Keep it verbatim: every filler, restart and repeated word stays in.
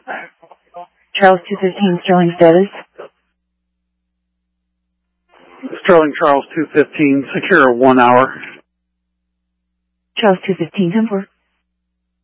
Charles two fifteen, Sterling status. Sterling Charles two fifteen, secure one hour. Charles two fifteen, ten four.